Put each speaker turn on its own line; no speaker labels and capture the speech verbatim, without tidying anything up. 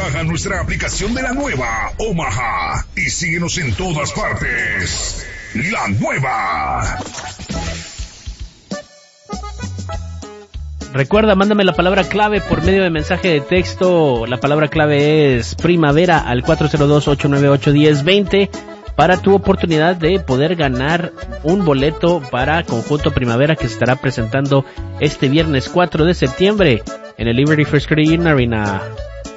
Baja nuestra aplicación de la nueva Omaha y síguenos en todas partes. La nueva.
Recuerda, mándame la palabra clave por medio de mensaje de texto. La palabra clave es primavera al cuatro cero dos, ocho nueve ocho, uno cero dos cero para tu oportunidad de poder ganar un boleto para Conjunto Primavera que se estará presentando este viernes cuatro de septiembre en el Liberty First Credit Union Arena.